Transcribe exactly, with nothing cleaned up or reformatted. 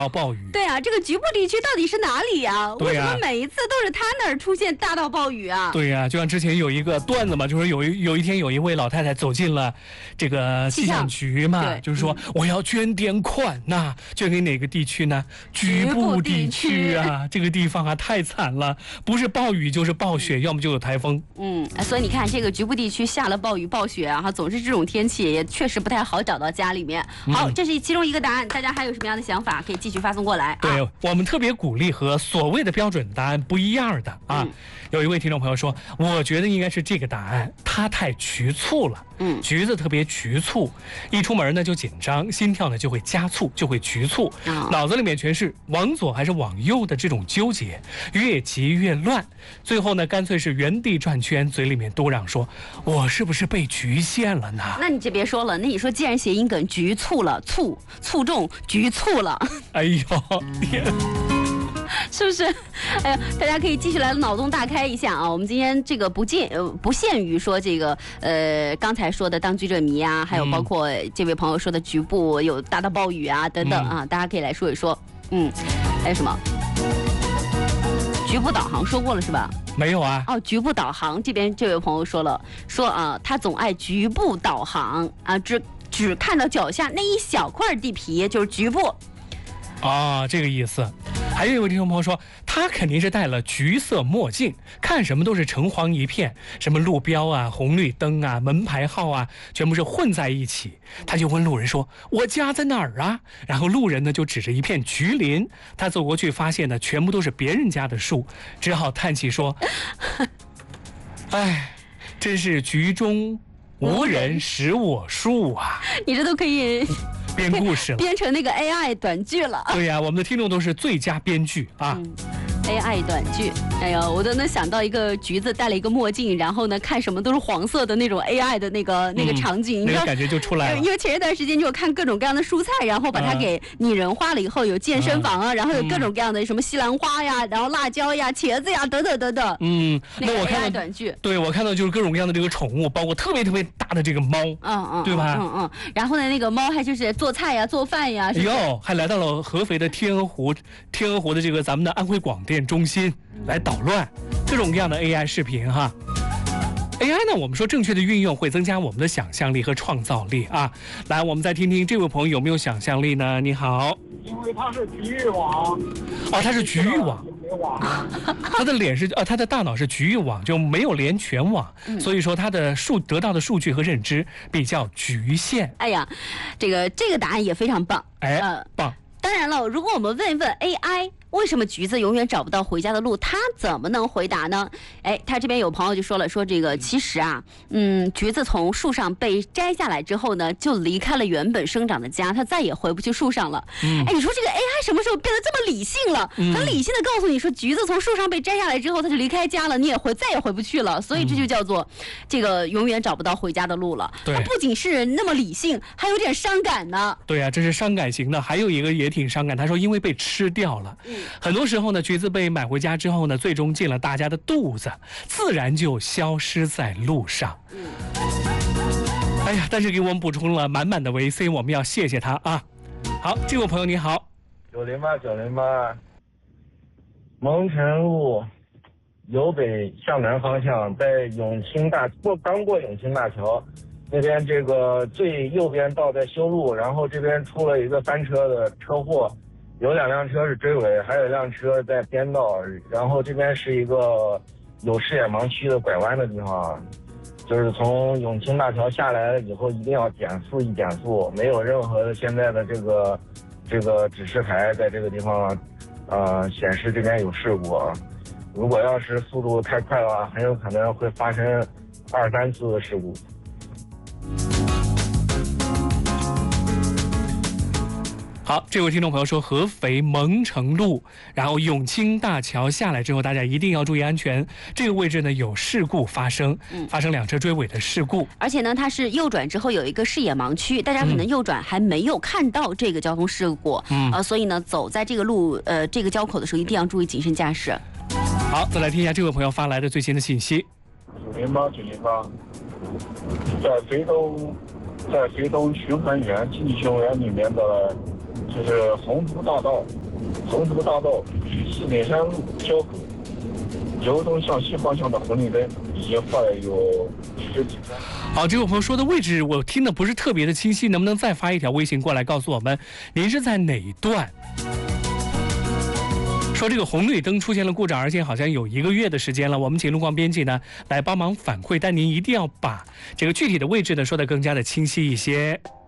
暴雨。 对啊，这个局部地区到底是哪里呀？ 对呀， 为什么每一次都是他那儿出现大到暴雨啊？ 对呀，就像之前有一个段子嘛，就是有一有一天有一位老太太走进了这个气象局嘛，就是说、嗯、我要捐点款呐、啊，捐给哪个地区呢？局部地区啊，这个地方啊太惨了，不是暴雨就是暴雪，要么就有台风。 嗯，所以你看这个局部地区下了暴雨暴雪啊，总是这种天气也确实不太好找到家里面。好，嗯、这是其中一个答案，大家还有什么样的想法可以继续发送过来？ 对、啊、我们特别鼓励和所谓的标准答案不一样的啊。嗯、有一位听众朋友说，我觉得应该是这个答案，他太局促了。嗯，橘子特别局促，一出门呢就紧张，心跳呢就会加速，就会局促，哦、脑子里面全是往左还是往右的这种纠结，越急越乱，最后呢干脆是原地转圈，嘴里面嘟嚷说：“我是不是被局限了呢？” 那你就别说了，那你说既然谐音梗局促了，促促重局促了， 哎呦天！ 是不是？哎呀，大家可以继续来脑洞大开一下啊！我们今天这个不限呃不限于说这个呃刚才说的当局者迷啊，还有包括这位朋友说的局部有大到暴雨啊等等啊，嗯、大家可以来说一说。嗯，还有什么？局部导航说过了是吧？ 没有啊。 哦，局部导航这边这位朋友说了，说啊他总爱局部导航啊，只只看到脚下那一小块地皮就是局部。 啊，这个意思。还有一位听众朋友说，他肯定是戴了橘色墨镜，看什么都是橙黄一片，什么路标啊、红绿灯啊、门牌号啊，全部是混在一起。他就问路人说：“我家在哪儿啊？”然后路人呢就指着一片橘林，他走过去发现呢全部都是别人家的树，只好叹气说：“哎，真是局中无人识我树啊！” 你这都可以编故事了， 编成那个 A I 短剧了。 对呀、啊，我们的听众都是最佳编剧啊。嗯 ，A I 短剧，哎呀，我都能想到一个橘子戴了一个墨镜，然后呢看什么都是黄色的那种 A I 的那个、嗯、那个场景， 那个感觉就出来了。 因为前一段时间就看各种各样的蔬菜，然后把它给拟人化了以后，有健身房啊，嗯、然后有各种各样的什么西兰花呀，然后辣椒呀、茄子呀等等等等。 嗯，那我看到 A I 短剧， 对我看到就是各种各样的这个宠物，包括特别特别大的这个猫， 嗯嗯， 对吧？ 嗯嗯，然后呢，那个猫还就是做菜呀、做饭呀， 哎呦，还来到了合肥的天鹅湖，天鹅湖的这个咱们的安徽广电中心。来捣乱各种各样的 A I 视频哈。A I 呢，我们说正确的运用会增加我们的想象力和创造力啊。来，我们再听听这位朋友有没有想象力呢？你好。 因为他是局域网。 哦，他是局域网。他的脸是呃，他的大脑是局域网，就没有连全网，嗯、所以说他的数得到的数据和认知比较局限。 哎呀，这个这个答案也非常棒。 哎，呃、棒。 当然了，如果我们问一问 A I。为什么橘子永远找不到回家的路？他怎么能回答呢？哎，他这边有朋友就说了，说这个其实啊，嗯，橘子从树上被摘下来之后呢，就离开了原本生长的家，它再也回不去树上了。嗯，哎，你说这个 A I 什么时候变得这么理性了？嗯、很理性的告诉你说，橘子从树上被摘下来之后，它就离开家了，你也回再也回不去了。所以这就叫做这个永远找不到回家的路了。 对， 它不仅是那么理性，还有点伤感呢。 对呀、啊，这是伤感型的。还有一个也挺伤感，他说因为被吃掉了。嗯。很多时候呢，橘子被买回家之后呢，最终进了大家的肚子，自然就消失在路上。嗯、哎呀，但是给我们补充了满满的维 C， 我们要谢谢他啊。好，这位朋友你好。 九零八九零八，蒙城路由北向南方向，在永清大过刚过永清大桥那边，这个最右边道在修路，然后这边出了一个翻车的车祸。有两辆车是追尾，还有一辆车在边道，然后这边是一个有视野盲区的拐弯的地方，就是从永清大桥下来了以后一定要减速一减速，没有任何的现在的这个这个指示牌在这个地方呃显示这边有事故，如果要是速度太快的话，很有可能会发生二三次的事故。 好，这位听众朋友说合肥蒙城路，然后永清大桥下来之后，大家一定要注意安全。这个位置呢有事故发生，嗯、发生两车追尾的事故。 而且呢，它是右转之后有一个视野盲区，大家可能右转还没有看到这个交通事故，嗯、呃，所以呢，走在这个路呃这个交口的时候，一定要注意谨慎驾驶。 好，再来听一下这位朋友发来的最新的信息。 九零八九零八，在肥东，在肥东循环园经济学园里面的就是红竹大道，红竹大道西北山路交口，由东向西方向的红绿灯已经坏了有十几分。 好，这位朋友说的位置我听的不是特别的清晰，能不能再发一条微信过来告诉我们，您是在哪一段？说这个红绿灯出现了故障，而且好像有一个月的时间了。我们请路况编辑呢来帮忙反馈，但您一定要把这个具体的位置呢说得更加的清晰一些。